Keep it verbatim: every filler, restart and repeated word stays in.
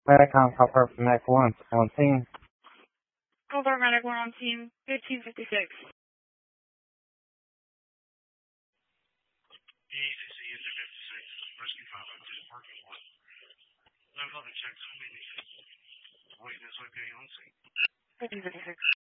Medicom, Copper, Medic one, on team. Copper, Medic one on team, fifteen fifty-six. E C C user fifty-six, rescue five oh two, parking lot. No other checks on me. Waiting this okay on scene. fifteen fifty-six.